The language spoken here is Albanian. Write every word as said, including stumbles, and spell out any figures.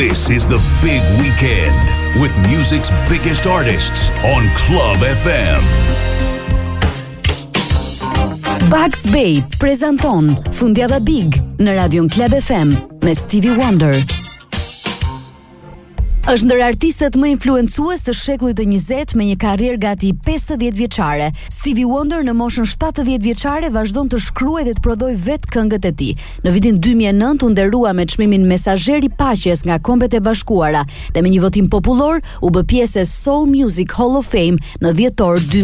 This is the big weekend with music's biggest artists on Club F M. Bugs Bay prezanton Fundjava Big në Radion Club F M me Stevie Wonder. Është ndër artistët më influencues të shekullit të njëzet me një karrierë gati pesëdhjetë vjeçare. Stevie Wonder në moshën shtatëdhjetë vjeçare vazhdon të shkruajë dhe të prodhojë vetë këngët e tij. Në vitin dy mijë e nëntë u nderua me çmimin Mesazheri i Paqes nga Kombet e Bashkuara dhe me një votim popullor u bë pjesë e Soul Music Hall of Fame në dhjetor